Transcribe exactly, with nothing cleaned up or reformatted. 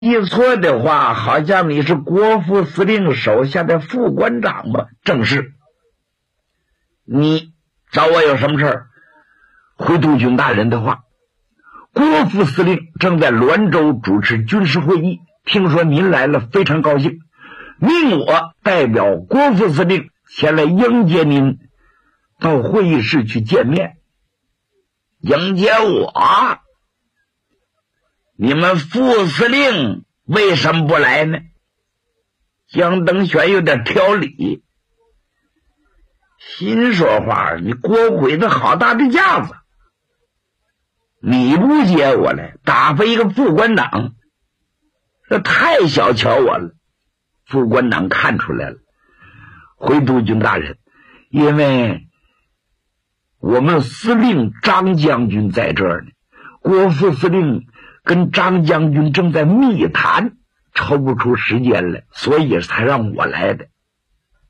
记错的话，好像你是国副司令手下的副官长吧？正是。你找我有什么事儿？回督军大人的话，国副司令正在滦州主持军事会议，听说您来了，非常高兴，命我代表国副司令前来迎接您，到会议室去见面。迎接我？你们副司令为什么不来呢？江登轩有点挑理。心说话，你国会的好大的架子，你不接我来，打发一个副官长，这太小瞧我了。副官长看出来了，回督军大人，因为我们司令张将军在这儿呢，国副司令跟张将军正在密谈，抽不出时间来，所以才让我来的。